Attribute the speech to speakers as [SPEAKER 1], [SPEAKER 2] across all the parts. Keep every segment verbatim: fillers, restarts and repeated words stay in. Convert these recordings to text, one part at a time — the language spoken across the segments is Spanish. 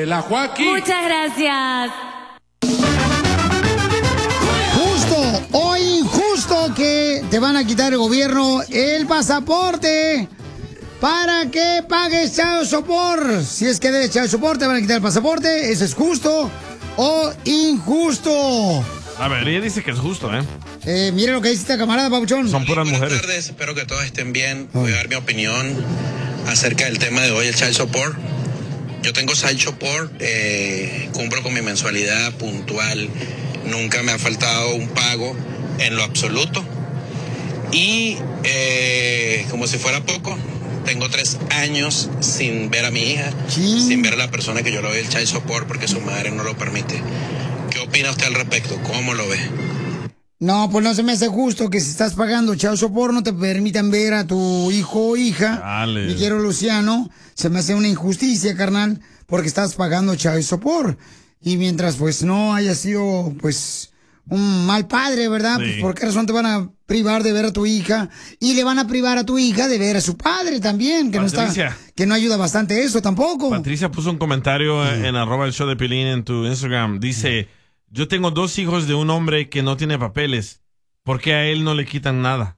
[SPEAKER 1] la Joaquín.
[SPEAKER 2] Muchas gracias.
[SPEAKER 3] Justo o injusto que te van a quitar el gobierno el pasaporte para que pagues child support. Si es que debes child support, te van a quitar el pasaporte. ¿Eso es justo o injusto?
[SPEAKER 4] A ver, ella dice que es justo, ¿eh?
[SPEAKER 3] Eh, mire lo que dice esta camarada, Pabuchón.
[SPEAKER 4] Son puras
[SPEAKER 5] Buenas
[SPEAKER 4] mujeres.
[SPEAKER 5] tardes, espero que todos estén bien. Voy a dar mi opinión acerca del tema de hoy, el child support. Yo tengo child support, eh, cumplo con mi mensualidad puntual. Nunca me ha faltado un pago en lo absoluto. Y eh, como si fuera poco, tengo tres años sin ver a mi hija,
[SPEAKER 3] sí.
[SPEAKER 5] sin ver a la persona que yo le doy el child support porque su madre no lo permite. ¿Qué opina usted al respecto? ¿Cómo lo ve?
[SPEAKER 3] No, pues no se me hace justo que si estás pagando child support no te permitan ver a tu hijo o hija.
[SPEAKER 4] Dale.
[SPEAKER 3] Mi quiero Luciano, se me hace una injusticia, carnal, porque estás pagando child support. Y mientras pues no haya sido pues un mal padre, ¿verdad?
[SPEAKER 4] Sí.
[SPEAKER 3] Pues, ¿por qué razón te van a privar de ver a tu hija? Y le van a privar a tu hija de ver a su padre también, que
[SPEAKER 4] Patricia.
[SPEAKER 3] no está, que no ayuda bastante eso tampoco.
[SPEAKER 4] Patricia puso un comentario sí. en arroba el show de Pilín en tu Instagram. Dice, yo tengo dos hijos de un hombre que no tiene papeles. ¿Por qué a él no le quitan nada?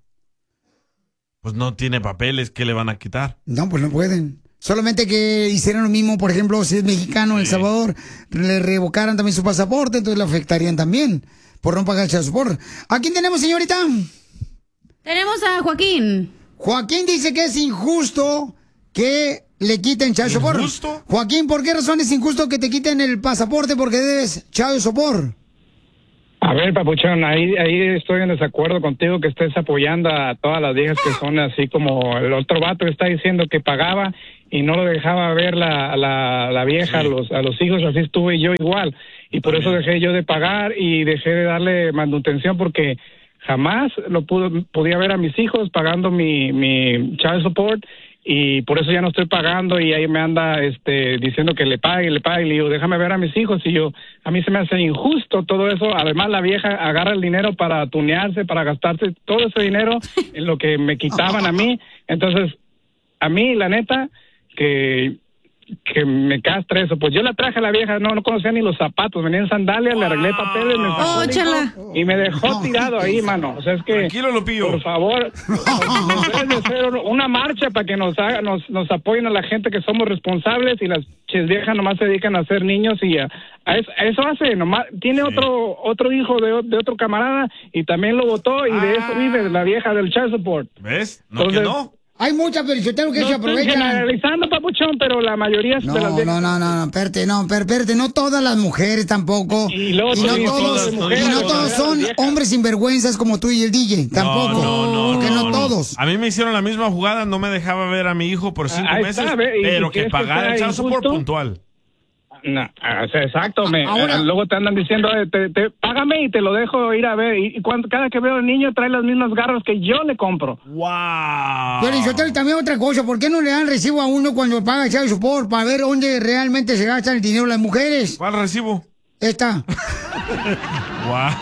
[SPEAKER 4] Pues no tiene papeles, ¿qué le van a quitar?
[SPEAKER 3] No, pues no pueden. Solamente que hicieran lo mismo, por ejemplo, si es mexicano en sí. El Salvador, le revocaran también su pasaporte, entonces le afectarían también por no pagar el child support. ¿A quién tenemos, señorita?
[SPEAKER 2] Tenemos a Joaquín.
[SPEAKER 3] Joaquín dice que es injusto que le quiten child support.
[SPEAKER 4] ¿Injusto?
[SPEAKER 3] Joaquín, ¿por qué razón es injusto que te quiten el pasaporte porque debes child support?
[SPEAKER 6] A ver, papuchón, ahí ahí estoy en desacuerdo contigo que estés apoyando a todas las viejas que son así como el otro vato que está diciendo que pagaba y no lo dejaba ver la, la, la vieja sí. a los a los hijos, así estuve yo igual. Y por eso dejé yo de pagar y dejé de darle manutención porque jamás lo pudo, podía ver a mis hijos pagando mi, mi child support y por eso ya no estoy pagando y ahí me anda este diciendo que le pague, le pague, y le digo, déjame ver a mis hijos y yo, a mí se me hace injusto todo eso. Además la vieja agarra el dinero para tunearse, para gastarse todo ese dinero en lo que me quitaban a mí. Entonces, a mí la neta que que me castra eso, pues yo la traje a la vieja, no no conocía ni los zapatos, venía en sandalias, le arreglé papeles, me
[SPEAKER 2] oh, chala.
[SPEAKER 6] y me dejó tirado ahí, mano. O sea, es que
[SPEAKER 4] tranquilo, lo pillo.
[SPEAKER 6] Por favor, nos deben de hacer una marcha para que nos haga, nos nos apoyen a la gente que somos responsables y las ches viejas nomás se dedican a ser niños y a, a, eso, a eso hace, nomás tiene sí. otro otro hijo de, de otro camarada y también lo votó y ah. de eso vive la vieja del child support.
[SPEAKER 4] ¿Ves? No.
[SPEAKER 6] Entonces,
[SPEAKER 4] que no.
[SPEAKER 3] Hay muchas felicitaron que
[SPEAKER 6] no
[SPEAKER 3] se aprovechan.
[SPEAKER 6] No estoy generalizando, papuchón, pero la mayoría
[SPEAKER 3] no,
[SPEAKER 6] de las
[SPEAKER 3] no, no, no, no, espérate, no, espérate, no todas las mujeres tampoco.
[SPEAKER 6] Y, luego,
[SPEAKER 3] y no
[SPEAKER 6] y
[SPEAKER 3] todos,
[SPEAKER 6] mujeres,
[SPEAKER 3] y no todos son hombres sinvergüenzas como tú y el D J, tampoco.
[SPEAKER 4] No, no, no.
[SPEAKER 3] Porque no,
[SPEAKER 4] no
[SPEAKER 3] todos.
[SPEAKER 4] A mí me hicieron la misma jugada, no me dejaba ver a mi hijo por cinco
[SPEAKER 6] Ahí
[SPEAKER 4] meses,
[SPEAKER 6] está, ve,
[SPEAKER 4] pero que pagara el child support puntual.
[SPEAKER 6] No, o sea, exacto, me,
[SPEAKER 3] Ahora,
[SPEAKER 6] eh, luego te andan diciendo, eh, te, te, págame y te lo dejo ir a ver, y, y cuando, cada que veo al niño trae las mismas garras que yo le compro.
[SPEAKER 4] ¡Wow!
[SPEAKER 3] Pero yo te, también otra cosa, ¿por qué no le dan recibo a uno cuando paga el child support para ver dónde realmente se gastan el dinero las mujeres?
[SPEAKER 4] ¿Cuál recibo?
[SPEAKER 3] Esta.
[SPEAKER 4] ¡Wow!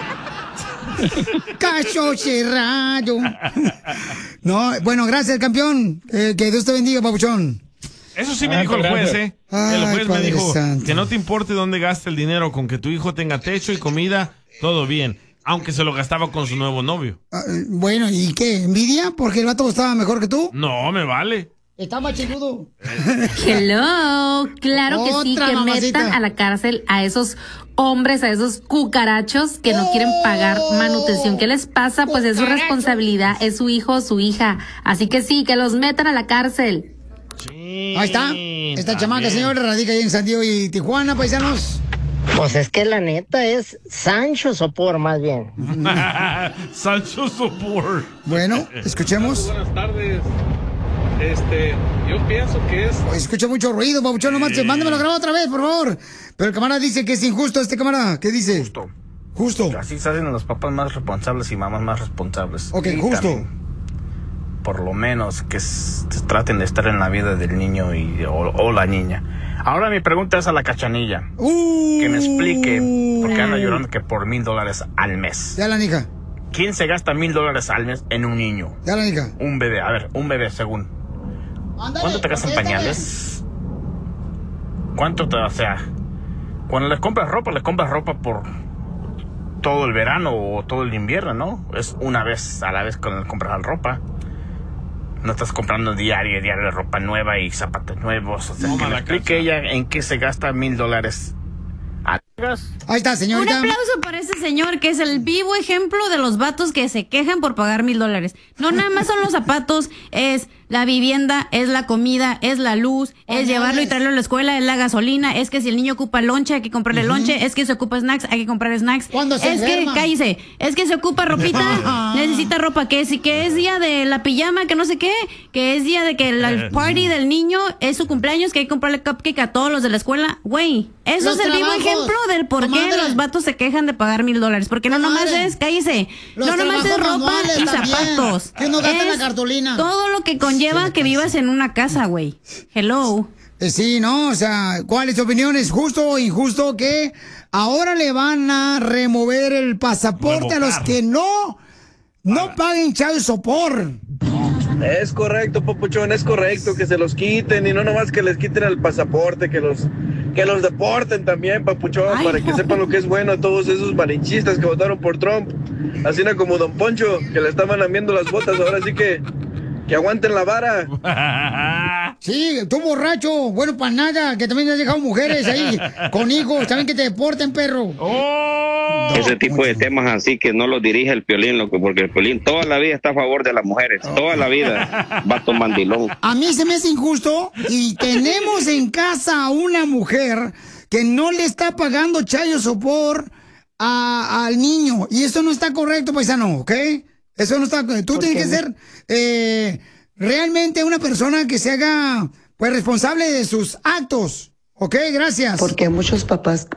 [SPEAKER 3] Caso cerrado. No, bueno, gracias, campeón. Eh, que Dios te bendiga, papuchón.
[SPEAKER 4] Eso sí me dijo el juez, ¿eh?
[SPEAKER 3] Ay,
[SPEAKER 4] el juez me dijo
[SPEAKER 3] santo.
[SPEAKER 4] que no te importe dónde gaste el dinero, con que tu hijo tenga techo y comida, todo bien. Aunque se lo gastaba con su nuevo novio.
[SPEAKER 3] Uh, bueno, ¿y qué? ¿Envidia? ¿Porque el vato estaba mejor que tú?
[SPEAKER 4] No, me vale.
[SPEAKER 3] Está más chiludo.
[SPEAKER 2] Hello, claro que sí, que
[SPEAKER 3] mamacita.
[SPEAKER 2] metan a la cárcel a esos hombres, a esos cucarachos que no oh. quieren pagar manutención. ¿Qué les pasa? Pues es su responsabilidad, es su hijo o su hija. Así que sí, que los metan a la cárcel.
[SPEAKER 3] Sí, ahí está. Esta chamaca, señor, radica ahí en San Diego y Tijuana, paisanos.
[SPEAKER 7] Pues es que la neta es Sancho Sopor, más bien.
[SPEAKER 4] Sancho Sopor.
[SPEAKER 3] Bueno, escuchemos.
[SPEAKER 8] Buenas tardes. Este, yo pienso que es...
[SPEAKER 3] Oh, escucha mucho ruido, babuchón, no manches. Mándamelo a grabar otra vez, por favor. Pero el camarada dice que es injusto este camarada. ¿Qué dice?
[SPEAKER 9] Justo.
[SPEAKER 3] Justo.
[SPEAKER 9] Así se hacen los papás más responsables y mamás más responsables.
[SPEAKER 3] Ok,
[SPEAKER 9] y
[SPEAKER 3] justo.
[SPEAKER 9] También, por lo menos que s- traten de estar en la vida del niño y, o, o la niña. Ahora mi pregunta es a la Cachanilla.
[SPEAKER 3] Uh,
[SPEAKER 9] que me explique por qué anda llorando que por mil dólares al mes.
[SPEAKER 3] Ya la hija.
[SPEAKER 9] ¿Quién se gasta mil dólares al mes en un niño?
[SPEAKER 3] Ya la hija.
[SPEAKER 9] Un bebé, a ver, un bebé según.
[SPEAKER 3] Ándale,
[SPEAKER 9] ¿Cuánto te gastan
[SPEAKER 3] contéstame.
[SPEAKER 9] pañales? ¿cuánto te, o sea, cuando le compras ropa, le compras ropa por todo el verano o todo el invierno, ¿no? Es una vez a la vez cuando le compras la ropa. No estás comprando diario, diario ropa nueva y zapatos nuevos. O sea, no, que me explique ella en qué se gasta mil dólares.
[SPEAKER 3] Ahí está, señorita.
[SPEAKER 1] Un aplauso para ese señor que es el vivo ejemplo de los vatos que se quejan por pagar mil dólares. No nada más son los zapatos, es la vivienda, es la comida, es la luz, es llevarlo y traerlo a la escuela, es la gasolina, es que si el niño ocupa lonche hay que comprarle uh-huh. lonche, es que se ocupa snacks, hay que comprar snacks.
[SPEAKER 3] ¿Cuándo se
[SPEAKER 1] es
[SPEAKER 3] enferma?
[SPEAKER 1] que, cállese, es que se ocupa ropita, necesita ropa, que si que es día de la pijama, que no sé qué, que es día de que el, el party del niño es su cumpleaños, que hay que comprarle cupcake a todos los de la escuela. Güey, eso
[SPEAKER 3] Los
[SPEAKER 1] es el vivo
[SPEAKER 3] trabajos.
[SPEAKER 1] ejemplo del por qué
[SPEAKER 3] Comadre.
[SPEAKER 1] los vatos se quejan de pagar mil dólares. Porque no nomás
[SPEAKER 3] Comadre.
[SPEAKER 1] es, cállese,
[SPEAKER 3] Los
[SPEAKER 1] no nomás es
[SPEAKER 3] trabajos
[SPEAKER 1] ropa
[SPEAKER 3] manuales
[SPEAKER 1] y
[SPEAKER 3] también,
[SPEAKER 1] zapatos.
[SPEAKER 3] que no gastan
[SPEAKER 1] Es
[SPEAKER 3] la cartulina.
[SPEAKER 1] todo lo que conlleva
[SPEAKER 3] Sí,
[SPEAKER 1] que vivas en una casa, güey. Hello.
[SPEAKER 3] Eh, Sí, no, o sea, ¿cuál es tu opinión? ¿Es justo o injusto que ahora le van a remover el pasaporte
[SPEAKER 4] Revocar.
[SPEAKER 3] a los que no, no paguen child support?
[SPEAKER 10] Es correcto, papuchón, es correcto que se los quiten y no nomás que les quiten el pasaporte, que los que los deporten también, papuchón,
[SPEAKER 1] Ay,
[SPEAKER 10] para que
[SPEAKER 1] no.
[SPEAKER 10] sepan lo que es bueno a todos esos malinchistas que votaron por Trump. Así no como Don Poncho, que le estaban lamiendo las botas, ahora sí que que aguanten la vara.
[SPEAKER 3] Sí, tú borracho, bueno para nada, que también has dejado mujeres ahí con hijos, también que te deporten, perro.
[SPEAKER 4] ¡Oh!
[SPEAKER 11] Ese tipo de temas así que no los dirige el Piolín, loco, porque el Piolín toda la vida está a favor de las mujeres, toda la vida, vato mandilón.
[SPEAKER 3] A mí se me hace injusto y tenemos en casa a una mujer que no le está pagando child support a, al niño y eso no está correcto, paisano, ¿ok? Eso no está. Tú tienes que ser eh, realmente una persona que se haga pues responsable de sus actos. Ok, gracias.
[SPEAKER 12] Porque muchos papás